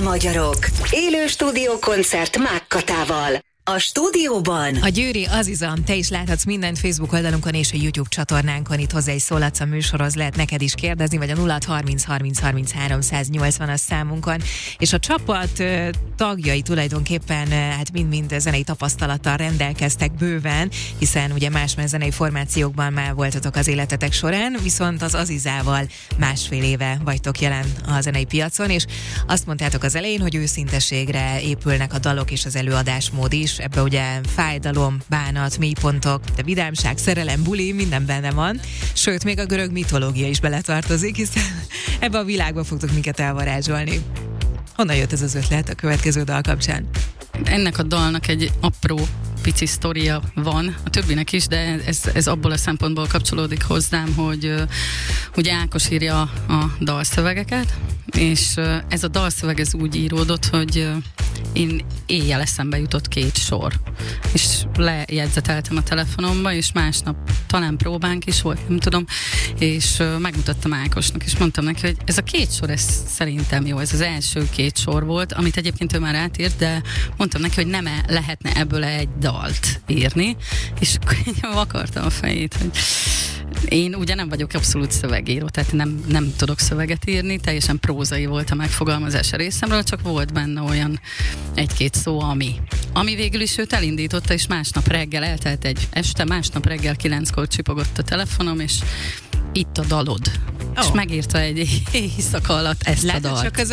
magyarok. Élő stúdiókoncert Mákkatával. A stúdióban a Győri Aziza, te is láthatsz mindent Facebook oldalunkon és a YouTube csatornánkon, itt hozzá is szólatsz a műsorhoz, lehet neked is kérdezni, vagy a 0630 30 30 380 a számunkon. És a csapat tagjai tulajdonképpen hát mind-mind zenei tapasztalattal rendelkeztek bőven, hiszen ugye más zenei formációkban már voltatok az életetek során, viszont az Azizával másfél éve vagytok jelen a zenei piacon, és azt mondtátok az elején, hogy őszinteségre épülnek a dalok és az előadásmód is. Ebbe ugye fájdalom, bánat, mélypontok, de vidámság, szerelem, buli, minden benne van. Sőt, még a görög mitológia is beletartozik, hiszen ebbe a világba fogtok minket elvarázsolni. Honnan jött ez az ötlet a következő dal kapcsán? Ennek a dalnak egy apró pici sztoria van, a többinek is, de ez abból a szempontból kapcsolódik hozzám, hogy ugye Ákos írja a dalszövegeket, és ez a dalszöveg ez úgy íródott, hogy én éjjel eszembe jutott 2 sor, és lejegyzeteltem a telefonomba, és másnap talán próbánk is volt, nem tudom, és megmutattam Ákosnak, és mondtam neki, hogy ez a 2 sor, ez szerintem jó, ez az első 2 sor volt, amit egyébként ő már átírt, de mondtam neki, hogy nem lehetne ebből egy dalt írni, és akkor így vakartam a fejét, hogy én ugye nem vagyok abszolút szövegíró, tehát nem tudok szöveget írni, teljesen prózai volt a megfogalmazás a részemről, csak volt benne olyan 1-2 szó, ami végül is őt elindította, és másnap reggel eltelt egy este, másnap reggel 9-kor csipogott a telefonom, és itt a dalod. És megírta egy éjszaka alatt ezt a dalt.